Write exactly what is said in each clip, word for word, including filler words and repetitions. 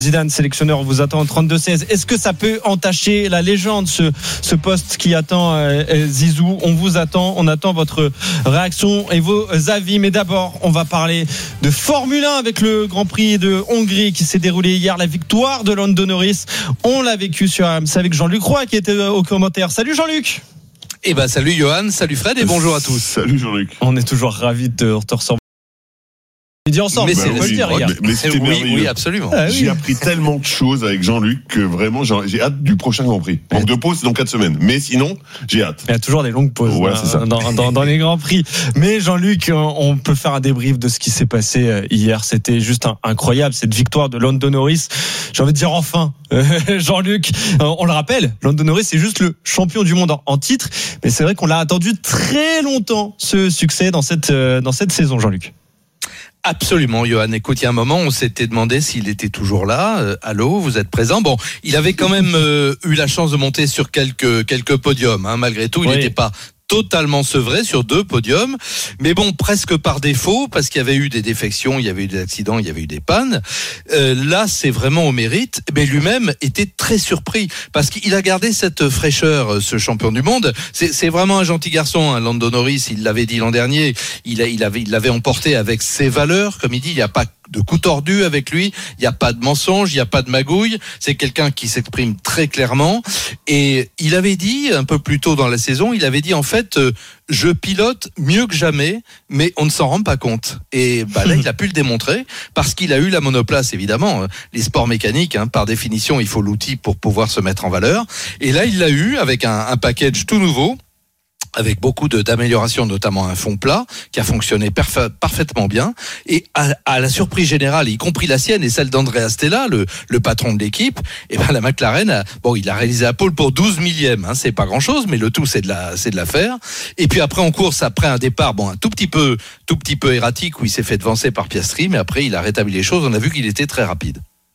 Zidane, sélectionneur, vous attend en trente-deux seize. Est-ce que ça peut entacher la légende, ce, ce poste qui attend euh, Zizou? On vous attend, on attend votre réaction et vos avis. Mais d'abord, on va parler de Formule un avec le Grand Prix de Hongrie qui s'est déroulé hier. La victoire de Lando Norris, on l'a vécu sur A M C avec Jean-Luc Roy qui était au commentaire. Salut Jean-Luc. Eh ben salut Johan, salut Fred et bonjour à tous. Salut Jean-Luc. On est toujours ravis de te recevoir. On dit ensemble, mais bah, c'est on peut le dire, ouais, mais, mais c'était oui, merveilleux. oui, absolument. Ah, oui. J'ai appris tellement de choses avec Jean-Luc que vraiment j'ai, j'ai hâte du prochain Grand Prix. Manque de pause, c'est dans quatre semaines. Mais sinon, j'ai hâte. Il y a toujours des longues pauses ouais, hein, c'est ça. Dans, dans, dans les Grands Prix. Mais Jean-Luc, on peut faire un débrief de ce qui s'est passé hier. C'était juste un, incroyable, cette victoire de Lando Norris. J'ai envie de dire enfin, Jean-Luc, on le rappelle, Lando Norris c'est juste le champion du monde en, en titre. Mais c'est vrai qu'on l'a attendu très longtemps, ce succès dans cette, dans cette saison, Jean-Luc. Absolument, Johan. Écoute, il y a un moment, on s'était demandé s'il était toujours là. Euh, allô, vous êtes présent? Bon, il avait quand même euh, eu la chance de monter sur quelques quelques podiums. Hein. Malgré tout, il n'était oui. pas totalement sevré sur deux podiums, mais bon, presque par défaut, parce qu'il y avait eu des défections, il y avait eu des accidents, il y avait eu des pannes. Euh, là, c'est vraiment au mérite, mais lui-même était très surpris, parce qu'il a gardé cette fraîcheur, ce champion du monde. C'est, c'est vraiment un gentil garçon, hein, Lando Norris, il l'avait dit l'an dernier, il, a, il, avait, il l'avait emporté avec ses valeurs, comme il dit, il n'y a pas de coups tordus avec lui, il n'y a pas de mensonge, il n'y a pas de magouille, c'est quelqu'un qui s'exprime très clairement, et il avait dit, un peu plus tôt dans la saison, il avait dit en fait, euh, je pilote mieux que jamais, mais on ne s'en rend pas compte. Et bah là, il a pu le démontrer, parce qu'il a eu la monoplace, évidemment. Les sports mécaniques, hein, par définition, il faut l'outil pour pouvoir se mettre en valeur, et là, il l'a eu avec un, un package tout nouveau, avec beaucoup de, d'améliorations, notamment un fond plat qui a fonctionné perfa- parfaitement bien. Et à, à la surprise générale, y compris la sienne et celle d'Andrea Stella, le, le patron de l'équipe, et ben la McLaren, a, bon, il a réalisé la pole pour douze millièmes. Hein, c'est pas grand-chose, mais le tout c'est de la, c'est de l'affaire. Et puis après en course, après un départ, bon, un tout petit peu, tout petit peu erratique où il s'est fait devancer par Piastri, mais après il a rétabli les choses. On a vu qu'il était très rapide.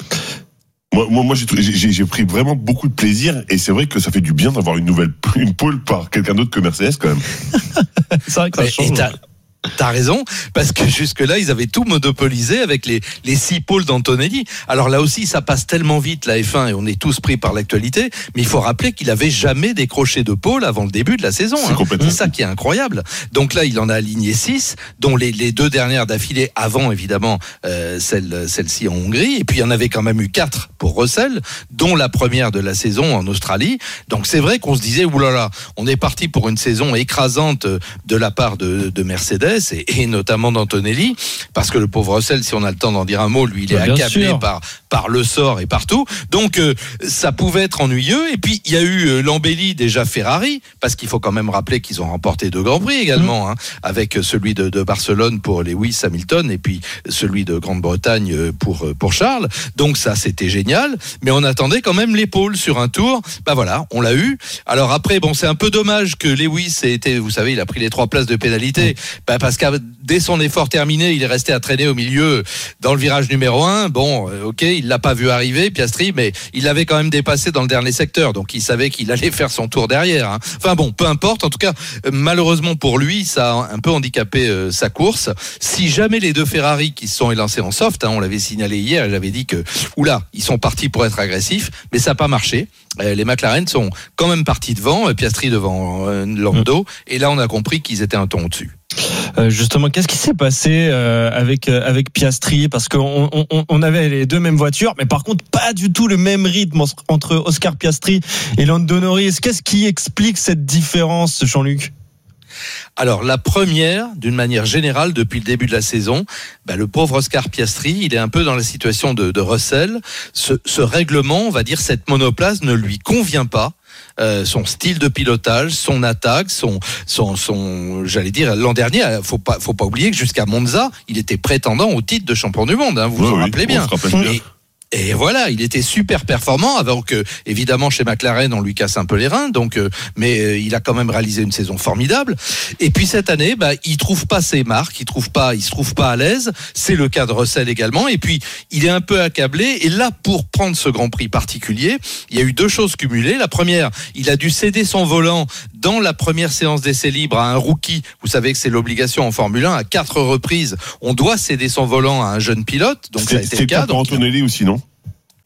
Moi, moi, moi j'ai, j'ai, j'ai pris vraiment beaucoup de plaisir et c'est vrai que ça fait du bien d'avoir une nouvelle une pole par quelqu'un d'autre que Mercedes quand même. C'est vrai que ça mais, change. T'as raison, parce que jusque-là, ils avaient tout monopolisé avec les, les six pôles d'Antonelli. Alors là aussi, ça passe tellement vite, la F un, et on est tous pris par l'actualité, mais il faut rappeler qu'il avait jamais décroché de pôle avant le début de la saison. C'est, hein. C'est ça qui est incroyable. Donc là, il en a aligné six, dont les, les deux dernières d'affilée, avant évidemment euh, celle, celle-ci en Hongrie, et puis il y en avait quand même eu quatre pour Russell, dont la première de la saison en Australie. Donc c'est vrai qu'on se disait, oulala, on est parti pour une saison écrasante de la part de, de Mercedes, Et, et notamment d'Antonelli, parce que le pauvre Russell, si on a le temps d'en dire un mot, lui il est bien accablé sûr. par, par le sort et partout, donc euh, ça pouvait être ennuyeux. Et puis il y a eu euh, l'embellie déjà Ferrari, parce qu'il faut quand même rappeler qu'ils ont remporté deux Grands Prix également, mmh. hein, avec celui de, de Barcelone pour Lewis Hamilton et puis celui de Grande-Bretagne pour, pour Charles, donc ça c'était génial, mais on attendait quand même l'épaule sur un tour. Bah voilà, on l'a eu. Alors après, bon, c'est un peu dommage que Lewis ait été, vous savez, il a pris les trois places de pénalité, mmh. bah, parce que dès son effort terminé, il est resté à traîner au milieu dans le virage numéro un. Bon, euh, ok, il l'a pas vu arriver, Piastri, mais il l'avait quand même dépassé dans le dernier secteur, donc il savait qu'il allait faire son tour derrière. Hein. Enfin bon, peu importe. En tout cas, euh, malheureusement pour lui, ça a un peu handicapé euh, sa course. Si jamais les deux Ferrari qui se sont élancés en soft, hein, on l'avait signalé hier, j'avais dit que, oula, ils sont partis pour être agressifs, mais ça n'a pas marché. Euh, les McLaren sont quand même partis devant, euh, Piastri devant euh, Lando, mmh. et là on a compris qu'ils étaient un ton au-dessus. Euh, justement, qu'est-ce qui s'est passé euh, avec euh, avec Piastri, parce qu'on on, on avait les deux mêmes voitures, mais par contre pas du tout le même rythme entre Oscar Piastri et Lando Norris. Qu'est-ce qui explique cette différence, Jean-Luc ? Alors la première, d'une manière générale, depuis le début de la saison, bah, le pauvre Oscar Piastri, il est un peu dans la situation de, de Russell. Ce, ce règlement, on va dire, cette monoplace ne lui convient pas. Euh, son style de pilotage, son attaque, son, son, son, j'allais dire, l'an dernier, faut pas, faut pas oublier que jusqu'à Monza, il était prétendant au titre de champion du monde. Hein, vous oui, vous en oui, rappelez bien. bien. Et, Et voilà, il était super performant, avant que, évidemment, chez McLaren, on lui casse un peu les reins, donc, euh, mais euh, il a quand même réalisé une saison formidable. Et puis cette année, bah, il trouve pas ses marques, il trouve pas, il se trouve pas à l'aise. C'est le cas de Russell également. Et puis, il est un peu accablé. Et là, pour prendre ce Grand Prix particulier, il y a eu deux choses cumulées. La première, il a dû céder son volant dans la première séance d'essai libre à un rookie. Vous savez que c'est l'obligation en Formule un. À quatre reprises, on doit céder son volant à un jeune pilote. Donc, c'est, ça a été c'est le cas. Pour Antonelli aussi, non?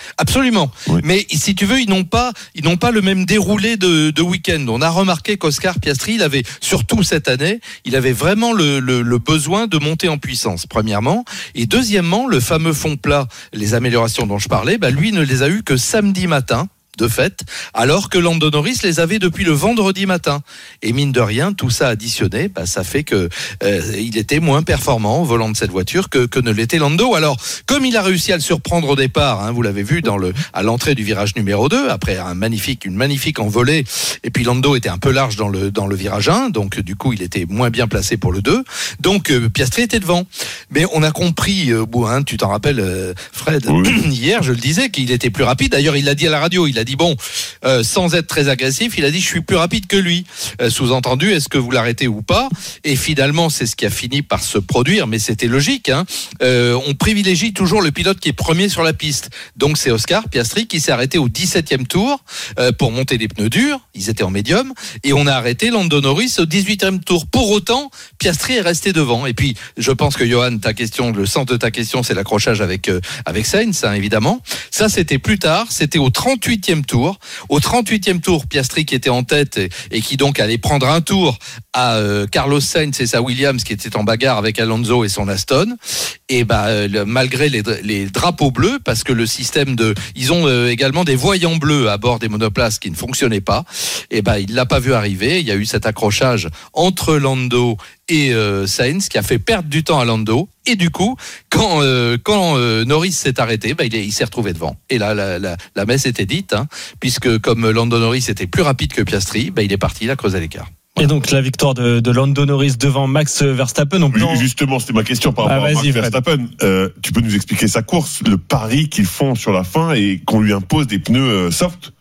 Absolument. Oui. Mais si tu veux, ils n'ont pas, ils n'ont pas le même déroulé de, de week-end. On a remarqué qu'Oscar Piastri, il avait, surtout cette année, il avait vraiment le, le, le besoin de monter en puissance, premièrement. Et deuxièmement, le fameux fond plat, les améliorations dont je parlais, bah, lui ne les a eues que samedi matin. De fait, alors que Lando Norris les avait depuis le vendredi matin. Et mine de rien, tout ça additionné, bah, ça fait que euh, il était moins performant au volant de cette voiture que, que ne l'était Lando. Alors, comme il a réussi à le surprendre au départ, hein, vous l'avez vu dans le, à l'entrée du virage numéro deux, après un magnifique, une magnifique envolée, et puis Lando était un peu large dans le, dans le virage un, donc du coup, il était moins bien placé pour le deux. Donc, euh, Piastri était devant. Mais on a compris, euh, bon, hein, tu t'en rappelles, euh, Fred, oui. Hier, je le disais, qu'il était plus rapide. D'ailleurs, il l'a dit à la radio, il a dit bon, euh, sans être très agressif, il a dit je suis plus rapide que lui. Euh, sous-entendu, est-ce que vous l'arrêtez ou pas? Et finalement, c'est ce qui a fini par se produire, mais c'était logique. Hein. Euh, on privilégie toujours le pilote qui est premier sur la piste. Donc c'est Oscar Piastri qui s'est arrêté au dix-septième tour euh, pour monter des pneus durs. Ils étaient en médium et on a arrêté Lando Norris au dix-huitième tour. Pour autant, Piastri est resté devant. Et puis, je pense que Johan, ta question, le centre de ta question, c'est l'accrochage avec euh, avec Sainz, hein, évidemment. Ça, c'était plus tard. C'était au trente-huitième tour. Au trente-huitième tour, Piastri qui était en tête et, et qui donc allait prendre un tour à euh, Carlos Sainz et sa Williams qui était en bagarre avec Alonso et son Aston. Et bah euh, malgré les, les drapeaux bleus, parce que le système de, ils ont euh, également des voyants bleus à bord des monoplaces qui ne fonctionnaient pas. Et bah il l'a pas vu arriver. Il y a eu cet accrochage entre Lando et euh, Sainz qui a fait perdre du temps à Lando. Et du coup, quand euh, quand euh, Norris s'est arrêté, bah, il, est, il s'est retrouvé devant. Et là, la, la, la messe était dite, hein, puisque comme Lando Norris était plus rapide que Piastri, bah, il est parti, il a creusé l'écart. Et donc la victoire de, de Lando Norris devant Max Verstappen. Donc non... Justement, c'était ma question par rapport ah, à Max Verstappen. Euh, tu peux nous expliquer sa course, le pari qu'ils font sur la fin et qu'on lui impose des pneus euh, soft?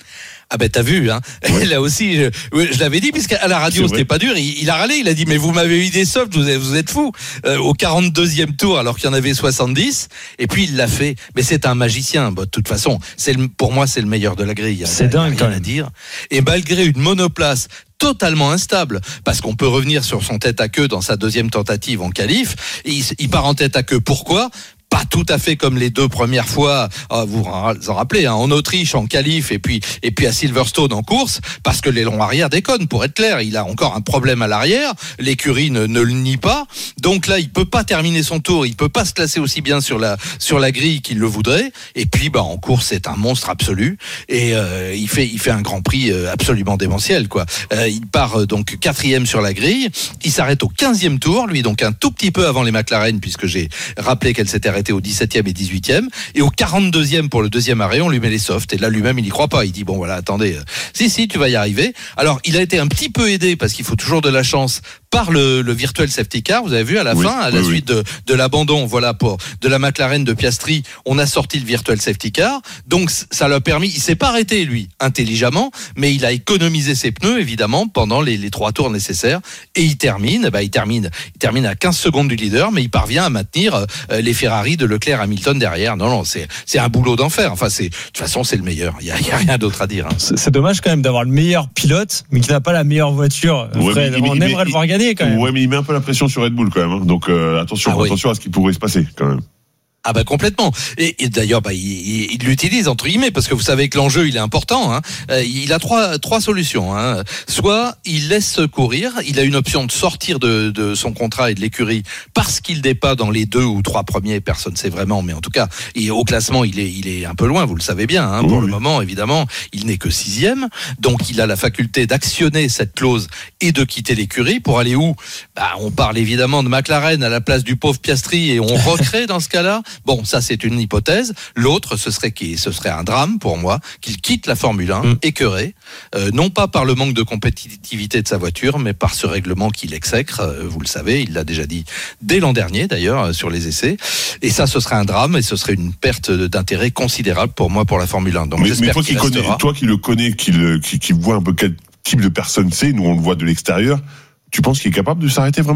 Ah ben t'as vu, hein. Ouais. Là aussi, je, je l'avais dit, puisqu'à la radio c'était pas dur. Il, il a râlé, il a dit mais vous m'avez eu des softs, vous êtes, vous êtes fous. Euh, au quarante-deuxième tour, alors qu'il y en avait soixante-dix, et puis il l'a fait. Mais c'est un magicien. Bon, de toute façon, c'est le, pour moi c'est le meilleur de la grille. C'est dingue, rien à dire. Et malgré une monoplace totalement instable, parce qu'on peut revenir sur son tête à queue dans sa deuxième tentative en qualif. Il, il part en tête à queue. Pourquoi ? Pas tout à fait comme les deux premières fois, vous vous en rappelez, hein, en Autriche en qualif et puis et puis à Silverstone en course, parce que l'aileron arrière déconne. Pour être clair, il a encore un problème à l'arrière. L'écurie ne, ne le nie pas. Donc là, il peut pas terminer son tour. Il peut pas se classer aussi bien sur la sur la grille qu'il le voudrait. Et puis, bah en course, c'est un monstre absolu. Et euh, il fait il fait un Grand Prix absolument démentiel, quoi. Euh, il part donc quatrième sur la grille. Il s'arrête au quinzième tour, lui donc un tout petit peu avant les McLaren, puisque j'ai rappelé qu'elle s'était arrêtée au dix-septième et dix-huitième, et au quarante-deuxième pour le deuxième arrêt, on lui met les softs, et là lui-même il n'y croit pas, il dit bon voilà, attendez, euh, si si tu vas y arriver. Alors il a été un petit peu aidé, parce qu'il faut toujours de la chance, par le, le virtual safety car, vous avez vu à la oui, fin, à la oui, suite oui. de, de l'abandon, voilà, pour de la McLaren de Piastri, on a sorti le virtual safety car, donc ça l'a permis, il s'est pas arrêté lui, intelligemment, mais il a économisé ses pneus évidemment pendant les, les trois tours nécessaires, et il termine, bah il termine, il termine à quinze secondes du leader, mais il parvient à maintenir euh, les Ferrari de Leclerc, Hamilton derrière. Non non, c'est c'est un boulot d'enfer. Enfin c'est de toute façon c'est le meilleur. Il y a, il y a rien d'autre à dire. Hein. C'est, c'est dommage quand même d'avoir le meilleur pilote, mais qui n'a pas la meilleure voiture. Ouais, Fred, il, on il, aimerait il, le voir gagner quand même. Ouais, mais il met un peu la pression sur Red Bull quand même. Hein. Donc euh, attention, ah, attention oui. à ce qui pourrait se passer quand même. Ah bah complètement. Et, et d'ailleurs, bah, il, il, il l'utilise entre guillemets, parce que vous savez que l'enjeu il est important. Hein. Euh, il a trois trois solutions. Hein. Soit il laisse courir, il a une option de sortir de, de son contrat et de l'écurie parce qu'il n'est pas dans les deux ou trois premiers. Personne ne sait vraiment, mais en tout cas, il, au classement, il est il est un peu loin. Vous le savez bien. Hein. Pour oui. le moment, évidemment, il n'est que sixième, donc il a la faculté d'actionner cette clause et de quitter l'écurie pour aller où ? Bah, on parle évidemment de McLaren à la place du pauvre Piastri et on recrée dans ce cas-là. Bon, ça c'est une hypothèse. L'autre, ce serait qui, ce serait un drame pour moi, qu'il quitte la Formule un, mmh. écœuré, euh, non pas par le manque de compétitivité de sa voiture, mais par ce règlement qu'il exècre. Euh, vous le savez, il l'a déjà dit dès l'an dernier d'ailleurs euh, sur les essais. Et ça, ce serait un drame et ce serait une perte d'intérêt considérable pour moi pour la Formule un. Donc mais, j'espère mais toi qu'il qui connais, toi qui le connais, qui, le, qui, qui voit un peu quel type de personne c'est, nous on le voit de l'extérieur. Tu penses qu'il est capable de s'arrêter vraiment ?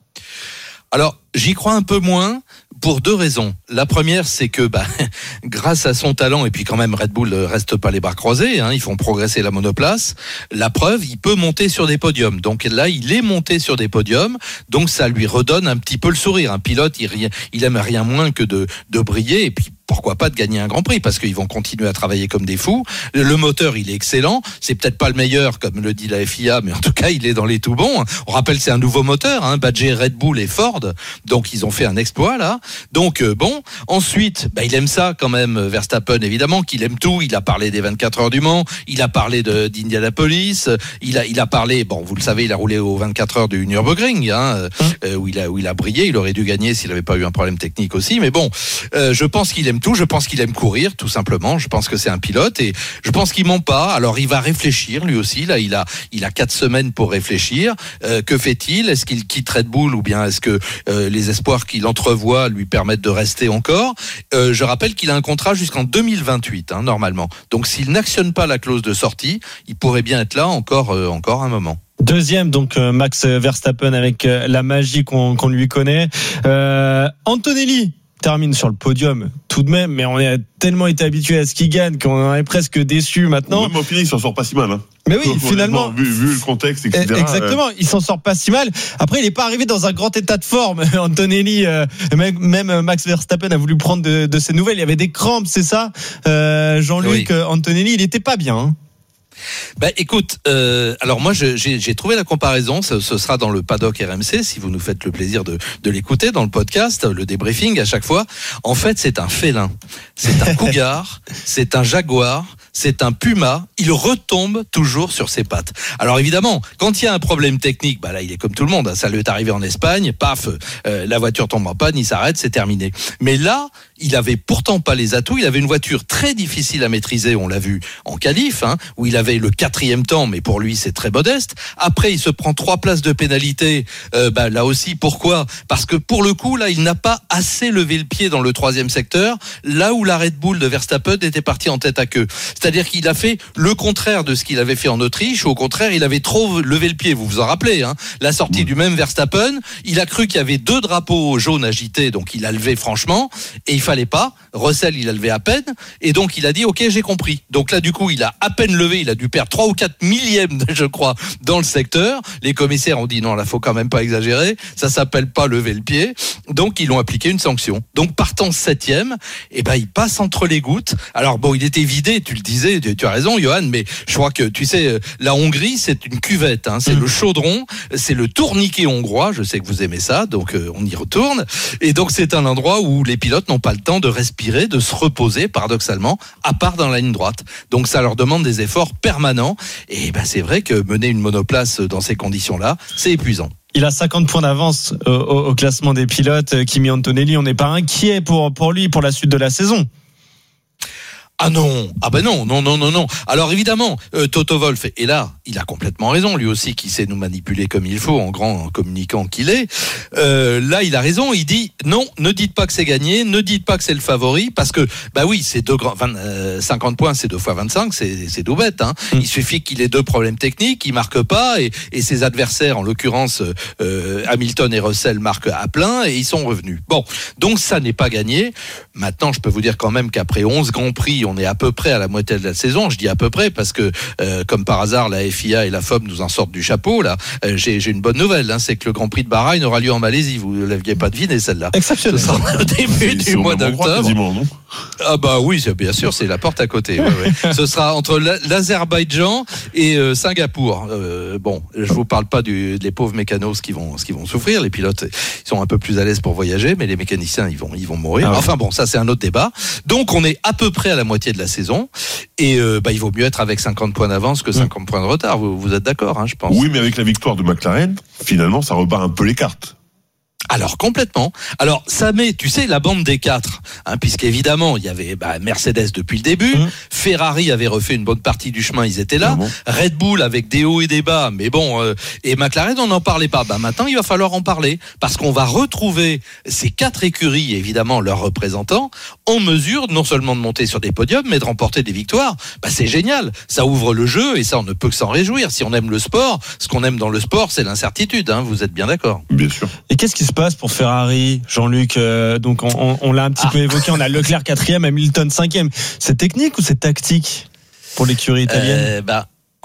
Alors, j'y crois un peu moins pour deux raisons. La première, c'est que bah, grâce à son talent, et puis quand même Red Bull reste pas les bras croisés, hein, ils font progresser la monoplace. La preuve, il peut monter sur des podiums. Donc là, il est monté sur des podiums, donc ça lui redonne un petit peu le sourire. Un pilote, il, il aime rien moins que de, de briller, et puis pourquoi pas de gagner un Grand Prix, parce qu'ils vont continuer à travailler comme des fous. Le moteur, il est excellent. C'est peut-être pas le meilleur, comme le dit la F I A, mais en tout cas, il est dans les tout bons. On rappelle, c'est un nouveau moteur, hein, badgé Red Bull et Ford. Donc, ils ont fait un exploit, là. Donc, euh, bon. Ensuite, bah, il aime ça, quand même, Verstappen, évidemment, qu'il aime tout. Il a parlé des vingt-quatre heures du Mans. Il a parlé de, d'Indianapolis. Il a, il a parlé, bon, vous le savez, il a roulé aux vingt-quatre heures du Nürburgring, hein, euh, où il a, où il a brillé. Il aurait dû gagner s'il n'avait pas eu un problème technique aussi. Mais bon, euh, je pense qu'il aime tout. Je pense qu'il aime courir, tout simplement. Je pense que c'est un pilote et je pense qu'il ment pas. Alors, il va réfléchir, lui aussi. Là, il a, il a quatre semaines pour réfléchir. Euh, que fait-il? Est-ce qu'il quitte Red Bull ou bien est-ce que euh, les espoirs qu'il entrevoit lui permettent de rester encore? euh, Je rappelle qu'il a un contrat jusqu'en deux mille vingt-huit, hein, normalement. Donc, s'il n'actionne pas la clause de sortie, il pourrait bien être là encore, euh, encore un moment. Deuxième, donc euh, Max Verstappen avec euh, la magie qu'on, qu'on lui connaît. Euh, Antonelli termine sur le podium tout de même, mais on a tellement été habitué à ce qu'il gagne qu'on en est presque déçu maintenant. Même au final, il s'en sort pas si mal. Hein. Mais oui, finalement, vu, vu le contexte, et cetera. Exactement, euh... il s'en sort pas si mal. Après, il n'est pas arrivé dans un grand état de forme. Antonelli, euh, même, même Max Verstappen a voulu prendre de, de ses nouvelles. Il y avait des crampes, c'est ça, euh, Jean-Luc. Oui. Antonelli, il n'était pas bien. Hein. Ben écoute, euh, alors moi je, j'ai, j'ai trouvé la comparaison, ce, ce sera dans le paddock R M C, si vous nous faites le plaisir de, de l'écouter dans le podcast, le débriefing à chaque fois. En fait, c'est un félin, c'est un cougar, c'est un jaguar, c'est un puma, il retombe toujours sur ses pattes. Alors évidemment, quand il y a un problème technique, bah là il est comme tout le monde, hein, ça lui est arrivé en Espagne, paf, euh, la voiture tombe en panne, il s'arrête, c'est terminé. Mais là, il avait pourtant pas les atouts, il avait une voiture très difficile à maîtriser, on l'a vu en qualif, hein, où il avait le quatrième temps, mais pour lui c'est très modeste. Après il se prend trois places de pénalité, euh, bah, là aussi pourquoi? Parce que pour le coup là il n'a pas assez levé le pied dans le troisième secteur, là où la Red Bull de Verstappen était partie en tête à queue. C'est-à-dire qu'il a fait le contraire de ce qu'il avait fait en Autriche, ou au contraire il avait trop levé le pied, vous vous en rappelez, hein, la sortie mmh. du même Verstappen, il a cru qu'il y avait deux drapeaux jaunes agités, donc il a levé franchement, et il fallait pas, Russell il a levé à peine, et donc il a dit ok j'ai compris. Donc là du coup il a à peine levé, il a dû perdre trois ou quatre millièmes je crois dans le secteur. Les commissaires ont dit non là faut quand même pas exagérer, ça s'appelle pas lever le pied, donc ils l'ont appliqué une sanction. Donc partant septième, et ben il passe entre les gouttes. Alors bon il était vidé, tu le disais, tu, tu as raison Johan, mais je crois que tu sais la Hongrie c'est une cuvette, hein, c'est mmh. le chaudron, c'est le tourniquet hongrois, je sais que vous aimez ça, donc euh, on y retourne, et donc c'est un endroit où les pilotes n'ont pas le temps de respirer, de se reposer paradoxalement, à part dans la ligne droite. Donc ça leur demande des efforts permanents, et ben c'est vrai que mener une monoplace dans ces conditions-là, c'est épuisant. Il a cinquante points d'avance au, au, au classement des pilotes, Kimi Antonelli. On n'est pas inquiet pour, pour lui, pour la suite de la saison. Ah non, ah ben non, non, non, non, non. Alors évidemment, euh, Toto Wolff est là, il a complètement raison, lui aussi qui sait nous manipuler comme il faut, en grand communicant qu'il est. Euh, là, il a raison, il dit non, ne dites pas que c'est gagné, ne dites pas que c'est le favori, parce que bah oui, c'est deux grands, vingt, euh, cinquante points, c'est deux fois vingt-cinq, c'est c'est tout bête. Hein. Mm. Il suffit qu'il ait deux problèmes techniques, il marque pas, et, et ses adversaires, en l'occurrence euh, Hamilton et Russell, marquent à plein et ils sont revenus. Bon, donc ça n'est pas gagné. Maintenant, je peux vous dire quand même qu'après onze grands prix, on est à peu près à la moitié de la saison. Je dis à peu près parce que, euh, comme par hasard, la F I A et la F O M nous en sortent du chapeau. Là, euh, j'ai, j'ai une bonne nouvelle. Hein, c'est que le Grand Prix de Bahreïn aura lieu en Malaisie. Vous ne l'aviez pas deviné celle-là. Exceptionnel. Ce sera au début du mois d'octobre. Non ah bah oui, c'est, bien sûr, c'est la porte à côté. Ouais, ouais. Ce sera entre la, l'Azerbaïdjan et euh, Singapour. Euh, bon, je vous parle pas du, des pauvres mécanos qui vont, qui vont souffrir. Les pilotes, ils sont un peu plus à l'aise pour voyager, mais les mécaniciens, ils vont, ils vont mourir. Ah ouais. Enfin bon, ça c'est un autre débat. Donc on est à peu près à la moitié de la saison, et euh, bah il vaut mieux être avec cinquante points d'avance que cinquante mmh. points de retard. Vous, vous êtes d'accord, hein, je pense. Oui, mais avec la victoire de McLaren, finalement, ça rebat un peu les cartes. Alors complètement. Alors ça met, tu sais, la bande des quatre, hein, puisqu'évidemment il y avait bah, Mercedes depuis le début, mmh. Ferrari avait refait une bonne partie du chemin, ils étaient là, mmh. Red Bull avec des hauts et des bas, mais bon, euh, et McLaren on n'en parlait pas. Bah maintenant il va falloir en parler, parce qu'on va retrouver ces quatre écuries, évidemment leurs représentants, en mesure non seulement de monter sur des podiums, mais de remporter des victoires. Bah c'est génial, ça ouvre le jeu et ça on ne peut que s'en réjouir. Si on aime le sport, ce qu'on aime dans le sport, c'est l'incertitude. Hein, vous êtes bien d'accord? Bien sûr. Et qu'est-ce qui se passe pour Ferrari, Jean-Luc? euh, Donc on, on, on l'a un petit ah. peu évoqué. On a Leclerc quatrième, Hamilton cinquième. C'est technique ou c'est tactique pour l'écurie italienne? euh, bah.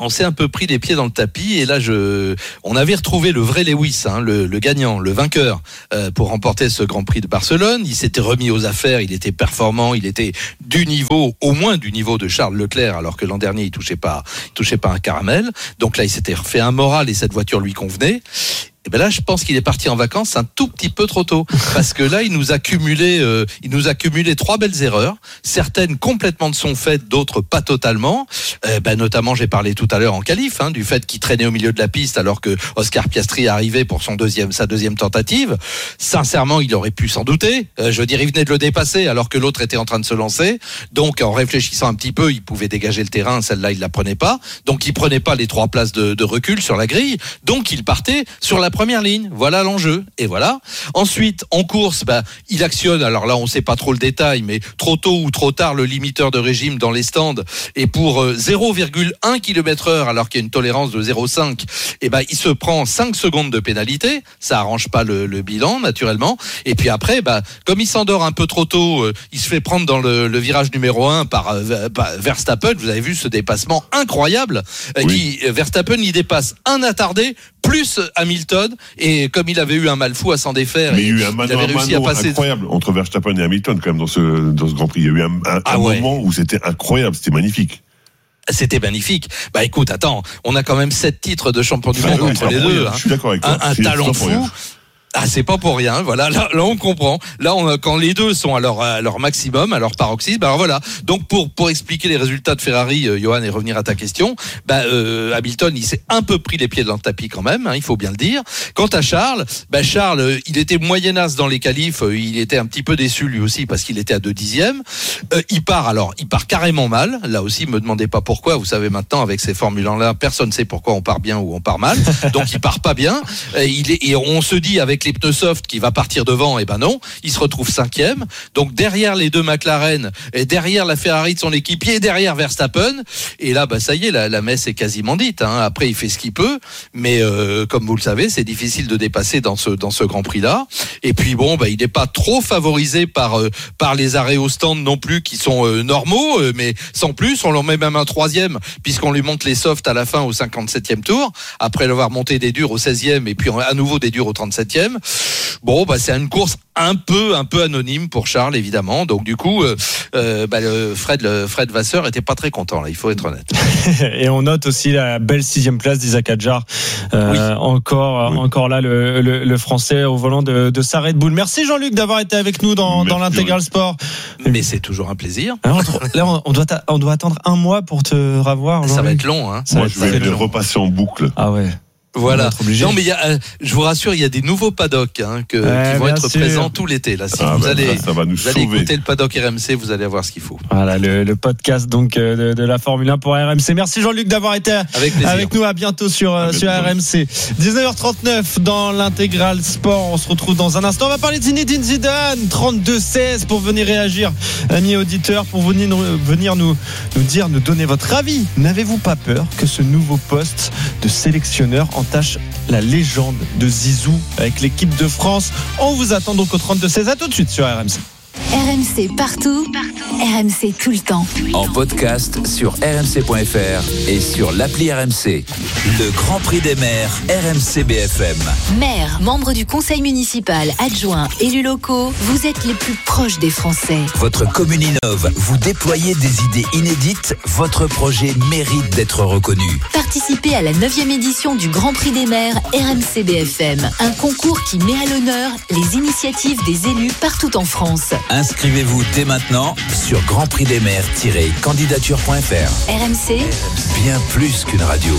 on s'est un peu pris les pieds dans le tapis. Et là, je, on avait retrouvé le vrai Lewis, hein, le, le gagnant, le vainqueur, euh, pour remporter ce Grand Prix de Barcelone. Il s'était remis aux affaires, il était performant, il était du niveau, au moins du niveau de Charles Leclerc, alors que l'an dernier, il touchait pas, il touchait pas un caramel. Donc là, il s'était refait un moral et cette voiture lui convenait. Et ben là, je pense qu'il est parti en vacances un tout petit peu trop tôt, parce que là, il nous a cumulé, euh, il nous a cumulé trois belles erreurs, certaines complètement de son fait, d'autres pas totalement. Euh, ben notamment, j'ai parlé tout à l'heure en qualif, hein, du fait qu'il traînait au milieu de la piste alors que Oscar Piastri arrivait pour son deuxième, sa deuxième tentative. Sincèrement, il aurait pu s'en douter. Euh, je veux dire, il venait de le dépasser alors que l'autre était en train de se lancer. Donc, en réfléchissant un petit peu, il pouvait dégager le terrain. Celle-là, il la prenait pas. Donc, il prenait pas les trois places de, de recul sur la grille. Donc, il partait sur la première ligne. Voilà l'enjeu. Et voilà. Ensuite, en course, bah, il actionne. Alors là, on sait pas trop le détail, mais trop tôt ou trop tard, le limiteur de régime dans les stands. Et pour euh, zéro virgule un kilomètre heure, alors qu'il y a une tolérance de zéro virgule cinq, et ben, il se prend cinq secondes de pénalité. Ça arrange pas le, le bilan, naturellement. Et puis après, bah, comme il s'endort un peu trop tôt, euh, il se fait prendre dans le, le virage numéro un par, euh, par Verstappen. Vous avez vu ce dépassement incroyable. Euh, Oui. qui, Verstappen, il dépasse un attardé, plus Hamilton, et comme il avait eu un mal fou à s'en défaire, Mais il y a eu un il mano avait à réussi à mano passer. incroyable entre Verstappen et Hamilton quand même dans ce, dans ce Grand Prix. Il y a eu un, un, Ah un ouais. moment où c'était incroyable, c'était magnifique. C'était magnifique. Bah écoute, attends, on a quand même sept titres de champion du Ah monde oui, entre c'est les pas pour deux. rien. Hein. Je suis d'accord avec toi. Un, un C'est talent pas pour rien. fou. Ah, c'est pas pour rien. Voilà, là, là on comprend. Là, on a, quand les deux sont à leur, à leur maximum, à leur paroxysme, alors voilà. Donc, pour pour expliquer les résultats de Ferrari, euh, Johan, et revenir à ta question, bah, euh, Hamilton, il s'est un peu pris les pieds dans le tapis quand même, hein, il faut bien le dire. Quant à Charles, bah, Charles, euh, il était moyennasse dans les qualifs. Euh, il était un petit peu déçu lui aussi parce qu'il était à deux dixièmes. Euh, il part alors, il part carrément mal. Là aussi, me demandez pas pourquoi. Vous savez maintenant, avec ces Formule un-là, personne ne sait pourquoi on part bien ou on part mal. Donc, il part pas bien. Euh, il est, et on se dit avec les pneus soft qui va partir devant, et ben non, il se retrouve cinquième. Donc derrière les deux McLaren, et derrière la Ferrari de son équipier, et derrière Verstappen. Et là, bah ça y est, la, la messe est quasiment dite. Hein. Après, il fait ce qu'il peut, mais euh, comme vous le savez, c'est difficile de dépasser dans ce dans ce Grand Prix-là. Et puis bon, bah il n'est pas trop favorisé par euh, par les arrêts au stand non plus, qui sont euh, normaux, euh, mais sans plus, on leur met même un troisième, puisqu'on lui monte les softs à la fin au cinquante-septième tour, après l'avoir monté des durs au seizième et puis à nouveau des durs au trente-septième. Bon, bah, c'est une course un peu, un peu anonyme pour Charles, évidemment. Donc, du coup, euh, euh, bah, le Fred, le Fred Vasseur était pas très content, là. Il faut être honnête. Et on note aussi la belle sixième place d'Isaac Hadjar. Euh, Oui. Encore, Oui. encore là, le, le, le Français au volant de, de sa Red Bull. Merci Jean-Luc d'avoir été avec nous dans, Merci, dans l'Intégral Jean-Luc. Sport. Mais c'est toujours un plaisir. Alors, là, on- on doit, ta- on doit attendre un mois pour te revoir. Ça va Jean-Luc. être long, hein. Ça Moi, va être je vais très les long. repasser en boucle. Ah ouais. On va Voilà. être obligé. Non, mais il y a, euh, je vous rassure, il y a des nouveaux paddocks hein, que, Ouais, qui vont bien être sûr. présents tout l'été. Là, si Ah, vous bah, allez, ça, ça va nous vous allez sauver. écouter le paddock R M C, vous allez avoir ce qu'il faut. Voilà, le, le podcast donc euh, de, de la Formule un pour R M C. Merci Jean-Luc d'avoir été Avec plaisir. avec nous. À bientôt sur, euh, À sur bientôt. R M C. dix-neuf heures trente-neuf dans l'Intégral Sport. On se retrouve dans un instant. On va parler de Zinedine Zidane. trente-deux seize pour venir réagir, amis auditeurs, pour venir, nous- venir nous, nous dire, nous donner votre avis. N'avez-vous pas peur que ce nouveau poste de sélectionneur entache la légende de Zizou avec l'équipe de France? On vous attend donc au trente-deux seize. À tout de suite sur R M C. R M C partout, R M C tout le temps. En podcast sur r m c point f r et sur l'appli R M C. Le Grand Prix des maires R M C B F M. Maire, membre du conseil municipal, adjoint, élus locaux, vous êtes les plus proches des Français. Votre commune innove, vous déployez des idées inédites, votre projet mérite d'être reconnu. Participez à la neuvième édition du Grand Prix des maires R M C B F M. Un concours qui met à l'honneur les initiatives des élus partout en France. Inscrivez-vous dès maintenant sur grand prix des maires tiret candidature point f r. R M C, Bien plus qu'une radio.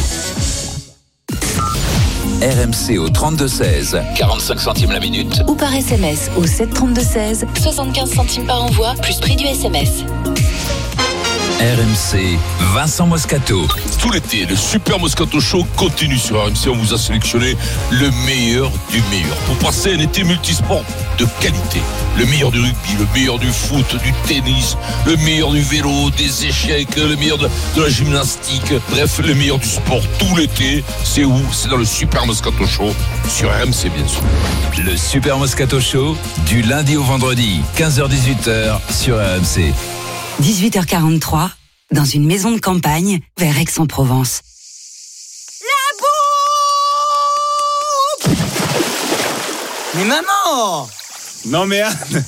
R M C au trente-deux seize, quarante-cinq centimes la minute. ou par S M S au sept trente-deux seize, soixante-quinze centimes par envoi, plus prix du S M S. R M C, Vincent Moscato. Tout l'été, le Super Moscato Show continue sur R M C. On vous a sélectionné le meilleur du meilleur pour passer un été multisport de qualité. Le meilleur du rugby, le meilleur du foot, du tennis, le meilleur du vélo, des échecs, le meilleur de, de la gymnastique. Bref, le meilleur du sport tout l'été. C'est où? C'est dans le Super Moscato Show sur R M C, bien sûr. Le Super Moscato Show, du lundi au vendredi, quinze heures dix-huit heures sur R M C. dix-huit heures quarante-trois, dans une maison de campagne vers Aix-en-Provence. Mais maman! Non mais Anne,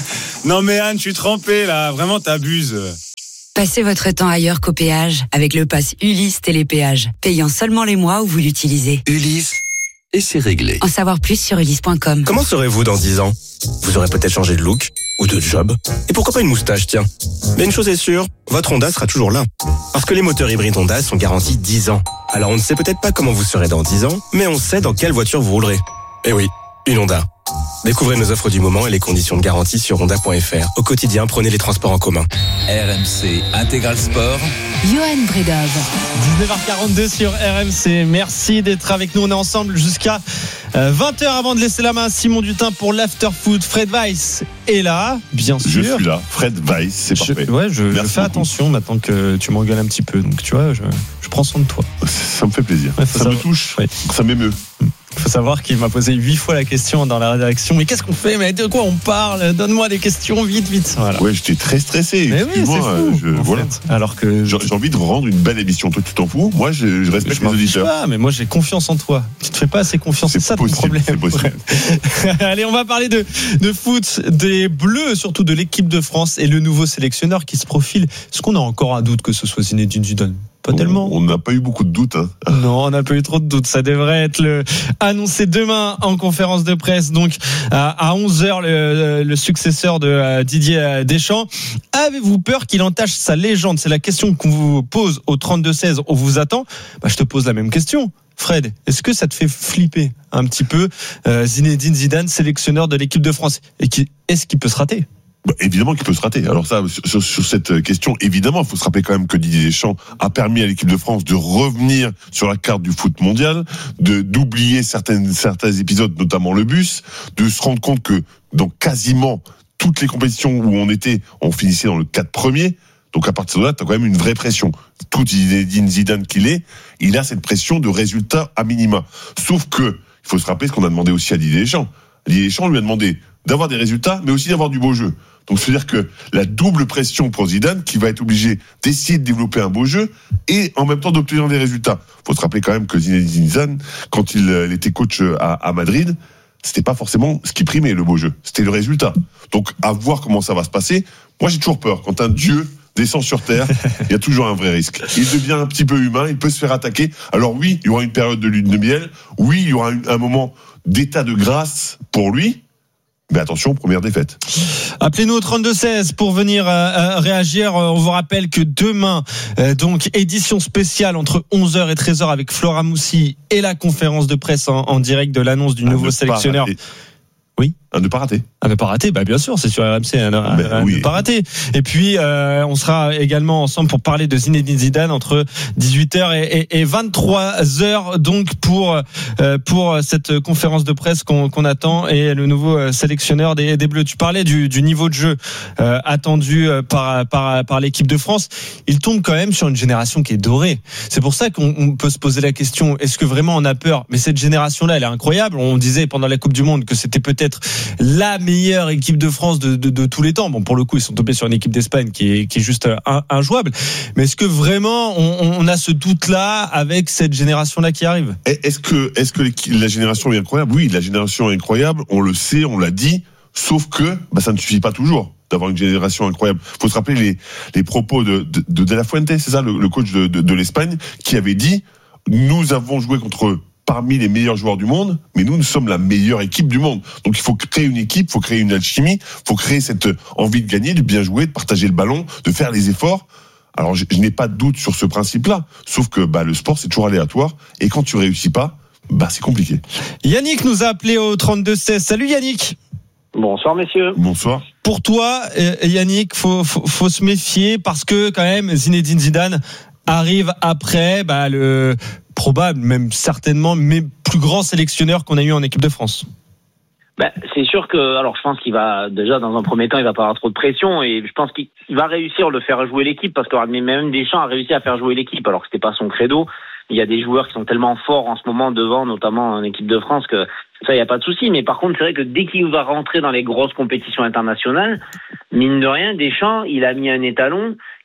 non mais Anne, je suis trempé là, vraiment t'abuses. Passez votre temps ailleurs qu'au péage avec le pass Ulysse Télépéage, payant seulement les mois où vous l'utilisez. Ulysse, et c'est réglé. En savoir plus sur ulysse point com. Comment serez-vous dans dix ans? Vous aurez peut-être changé de look ou de job. Et pourquoi pas une moustache, tiens. Mais une chose est sûre, votre Honda sera toujours là. Parce que les moteurs hybrides Honda sont garantis dix ans. Alors on ne sait peut-être pas comment vous serez dans dix ans, mais on sait dans quelle voiture vous roulerez. Eh oui, une Honda. Découvrez nos offres du moment et les conditions de garantie sur honda point f r. Au quotidien, prenez les transports en commun. R M C Intégral Sport. Johan Bredov. dix-neuf heures quarante-deux sur R M C. Merci d'être avec nous. On est ensemble jusqu'à vingt heures avant de laisser la main à Simon Dutin pour l'after-foot. Fred Weiss est là, bien sûr. Je suis là. Fred Weiss, c'est je, parfait. Ouais, je, je fais beaucoup. attention maintenant que tu m'engueules un petit peu. Donc, tu vois, je, je prends soin de toi. Ça me fait plaisir. Ouais, ça savoir. me touche. Ouais. Ça m'émeut. Il faut savoir qu'il m'a posé huit fois la question dans la rédaction. Mais qu'est-ce qu'on fait? Mais de quoi on parle? Donne-moi des questions vite, vite. Voilà. Ouais, j'étais très stressé. Mais oui, c'est fou, euh, je, voilà. fait. Alors que j'ai, j'ai envie de rendre une belle émission. Toi, tu t'en fous? Moi, je, je respecte je les auditeurs. Pas, mais moi, j'ai confiance en toi. Tu te fais pas assez confiance. C'est, c'est ça possible, ton problème. C'est possible. Allez, on va parler de, de foot, des Bleus, surtout de l'équipe de France et le nouveau sélectionneur qui se profile. Est-ce qu'on a encore un doute que ce soit Zinedine Zidane? Pas tellement. On n'a pas eu beaucoup de doutes. Hein. Non, on n'a pas eu trop de doutes. Ça devrait être le annoncé demain en conférence de presse. Donc, à onze heures, le, le successeur de Didier Deschamps. Avez-vous peur qu'il entache sa légende? C'est la question qu'on vous pose au trente-deux seize. On vous attend. Bah, je te pose la même question. Fred, est-ce que ça te fait flipper un petit peu euh, Zinedine Zidane, sélectionneur de l'équipe de France? Et qui, est-ce qu'il peut se rater? Bah, évidemment qu'il peut se rater. Alors ça, sur, sur cette question, évidemment, il faut se rappeler quand même que Didier Deschamps a permis à l'équipe de France de revenir sur la carte du foot mondial, de d'oublier certaines certains épisodes, notamment le bus, de se rendre compte que dans quasiment toutes les compétitions où on était, on finissait dans le quatre premiers. Donc à partir de là, tu as quand même une vraie pression. Tout Zinedine Zidane qu'il est, il a cette pression de résultats à minima. Sauf que, il faut se rappeler ce qu'on a demandé aussi à Didier Deschamps. Didier Deschamps lui a demandé d'avoir des résultats, mais aussi d'avoir du beau jeu. Donc, c'est-à-dire que la double pression pour Zidane, qui va être obligé d'essayer de développer un beau jeu et en même temps d'obtenir des résultats. Faut se rappeler quand même que Zinedine Zidane, quand il, il était coach à, à Madrid, c'était pas forcément ce qui primait le beau jeu, c'était le résultat. Donc, à voir comment ça va se passer. Moi, j'ai toujours peur. Quand un dieu descend sur terre, il y a toujours un vrai risque. Il devient un petit peu humain, il peut se faire attaquer. Alors oui, il y aura une période de lune de miel. Oui, il y aura un moment d'état de grâce pour lui. Mais attention, première défaite. Appelez-nous au trente-deux seize pour venir euh, réagir. On vous rappelle que demain, euh, donc édition spéciale entre onze heures et treize heures avec Flora Moussi et la conférence de presse en, en direct de l'annonce du à nouveau sélectionneur. Oui. À ne pas rater. À ne pas rater, bah bien sûr, c'est sur R M C, à, à, ben, à oui. ne pas rater. Et puis, euh, on sera également ensemble pour parler de Zinedine Zidane entre dix-huit heures et, et, et vingt-trois heures, donc pour euh, pour cette conférence de presse qu'on, qu'on attend et le nouveau sélectionneur des, des Bleus. Tu parlais du, du niveau de jeu euh, attendu par, par par l'équipe de France. Il tombe quand même sur une génération qui est dorée. C'est pour ça qu'on on peut se poser la question, est-ce que vraiment on a peur? Mais cette génération-là, elle est incroyable. On disait pendant la Coupe du Monde que c'était peut-être la meilleure équipe de France de, de, de tous les temps. Bon, pour le coup, ils sont tombés sur une équipe d'Espagne qui est, qui est juste un, injouable. Mais est-ce que vraiment on, on a ce doute-là avec cette génération-là qui arrive? Est-ce que, est-ce que la génération est incroyable? Oui, la génération est incroyable. On le sait, on l'a dit. Sauf que, bah, ça ne suffit pas toujours d'avoir une génération incroyable. Faut se rappeler les, les propos de, de, de De La Fuente, c'est ça, le, le coach de, de, de l'Espagne, qui avait dit, nous avons joué contre eux parmi les meilleurs joueurs du monde, mais nous, nous sommes la meilleure équipe du monde. Donc, il faut créer une équipe, il faut créer une alchimie, il faut créer cette envie de gagner, de bien jouer, de partager le ballon, de faire les efforts. Alors, je, je n'ai pas de doute sur ce principe-là. Sauf que, bah, le sport, c'est toujours aléatoire. Et quand tu réussis pas, bah, c'est compliqué. Yannick nous a appelé au trente-deux seize. Salut Yannick. Bonsoir messieurs. Bonsoir. Pour toi, Yannick, faut, faut, faut se méfier parce que quand même, Zinedine Zidane arrive après bah, le probable, même certainement, mais plus grand sélectionneur qu'on a eu en équipe de France. Ben, c'est sûr que, alors je pense qu'il va, déjà dans un premier temps, il va pas avoir trop de pression et je pense qu'il va réussir à le faire jouer l'équipe parce que même Deschamps a réussi à faire jouer l'équipe alors que c'était pas son credo. Il y a des joueurs qui sont tellement forts en ce moment devant, notamment en équipe de France, que ça, il n'y a pas de souci. Mais par contre, c'est vrai que dès qu'il va rentrer dans les grosses compétitions internationales, mine de rien, Deschamps, il a mis un étalon